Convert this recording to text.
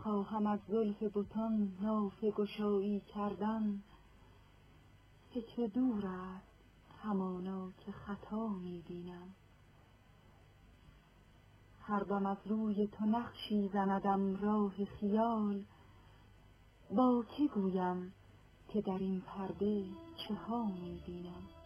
خواهم از زلف بتان نافه گشایی کردن، فکر دور است همانا که خطا می بینم. هر دم از روی تو نقشی زندم راه خیال، با که گویم که در این پرده چه ها می بینم.